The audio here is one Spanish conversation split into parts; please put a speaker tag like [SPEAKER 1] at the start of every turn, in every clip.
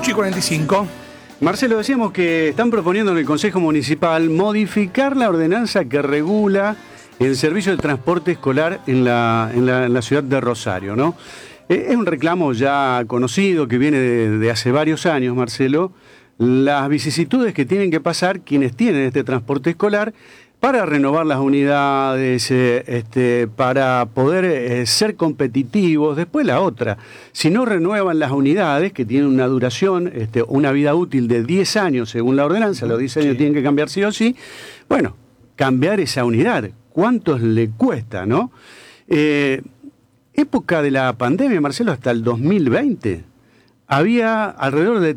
[SPEAKER 1] 8:45.
[SPEAKER 2] Marcelo, decíamos que están proponiendo en el Consejo Municipal modificar la ordenanza que regula el servicio de transporte escolar en la ciudad de Rosario, ¿no? Es un reclamo ya conocido que viene de hace varios años, Marcelo, las vicisitudes que tienen que pasar quienes tienen este transporte escolar para renovar las unidades, para poder ser competitivos. Después la otra, si no renuevan las unidades, que tienen una duración, una vida útil de 10 años según la ordenanza, los 10 años tienen que cambiar sí o sí, bueno, cambiar esa unidad, ¿cuántos le cuesta, no? Época de la pandemia, Marcelo, hasta el 2020, había alrededor de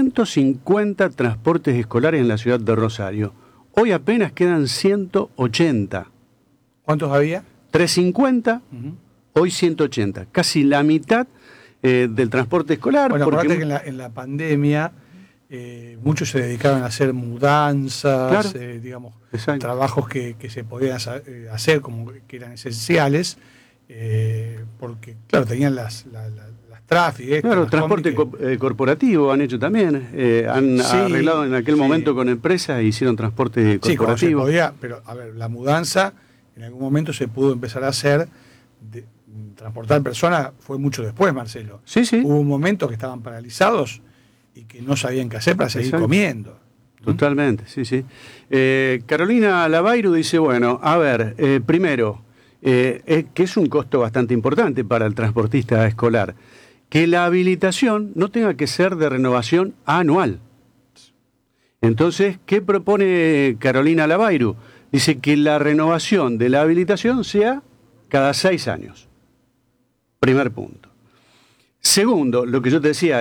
[SPEAKER 2] 350 transportes escolares en la ciudad de Rosario. Hoy apenas quedan 180.
[SPEAKER 1] ¿Cuántos había?
[SPEAKER 2] 350, hoy 180. Casi la mitad del transporte escolar.
[SPEAKER 1] Bueno, porque que en la pandemia muchos se dedicaban a hacer mudanzas, claro, digamos, trabajos que se podían hacer como que eran esenciales, porque, claro, tenían las tráficos.
[SPEAKER 2] Claro, transporte corporativo han hecho también. Han arreglado en aquel momento con empresas e hicieron transporte corporativo.
[SPEAKER 1] Sí, pero a ver, la mudanza en algún momento se pudo empezar a hacer. Transportar personas fue mucho después, Marcelo.
[SPEAKER 2] Sí.
[SPEAKER 1] Hubo un momento que estaban paralizados y que no sabían qué hacer para seguir comiendo.
[SPEAKER 2] Totalmente, sí. Carolina Lavairu dice, bueno, a ver, primero, que es un costo bastante importante para el transportista escolar, que la habilitación no tenga que ser de renovación anual. Entonces, ¿qué propone Carolina Lavairu? Dice que la renovación de la habilitación sea cada 6 años. Primer punto. Segundo, lo que yo te decía,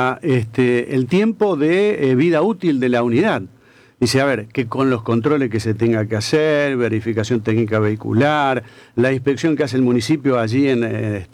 [SPEAKER 2] el tiempo de vida útil de la unidad. Dice, a ver, que con los controles que se tenga que hacer, verificación técnica vehicular, la inspección que hace el municipio allí en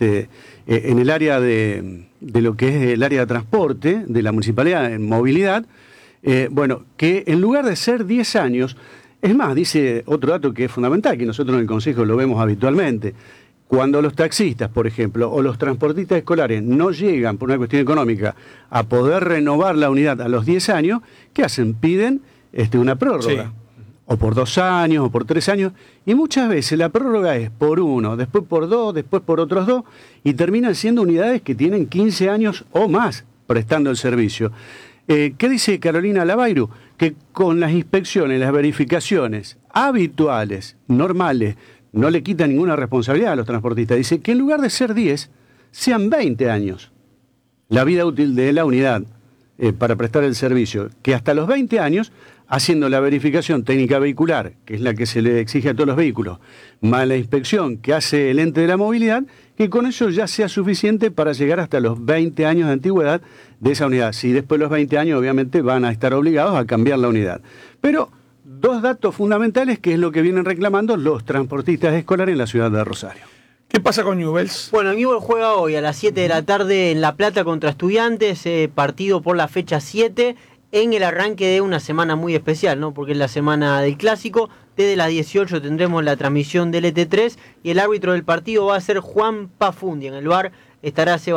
[SPEAKER 2] el área de lo que es el área de transporte de la municipalidad en movilidad, bueno, que en lugar de ser 10 años, es más, dice otro dato que es fundamental, que nosotros en el Consejo lo vemos habitualmente, cuando los taxistas, por ejemplo, o los transportistas escolares no llegan por una cuestión económica a poder renovar la unidad a los 10 años, ¿qué hacen? Piden una prórroga, o por 2 años, o por 3 años, y muchas veces la prórroga es por 1, después por 2, después por otros 2, y terminan siendo unidades que tienen 15 años o más prestando el servicio. ¿Qué dice Carolina Lavairu? Que con las inspecciones, las verificaciones habituales, normales, no le quita ninguna responsabilidad a los transportistas. Dice que en lugar de ser 10, sean 20 años la vida útil de la unidad para prestar el servicio, que hasta los 20 años, haciendo la verificación técnica vehicular, que es la que se le exige a todos los vehículos, más la inspección que hace el ente de la movilidad, que con eso ya sea suficiente para llegar hasta los 20 años de antigüedad de esa unidad. Si después de los 20 años, obviamente, van a estar obligados a cambiar la unidad. Pero 2 datos fundamentales, que es lo que vienen reclamando los transportistas escolares en la ciudad de Rosario.
[SPEAKER 1] ¿Qué pasa con Newell's?
[SPEAKER 3] Bueno, Newell's juega hoy a las 7 de la tarde en La Plata contra Estudiantes, partido por la fecha 7, en el arranque de una semana muy especial, ¿no? Porque es la semana del Clásico. Desde las 18 tendremos la transmisión del ET3 y el árbitro del partido va a ser Juan Pafundi. En el VAR estará Sebastián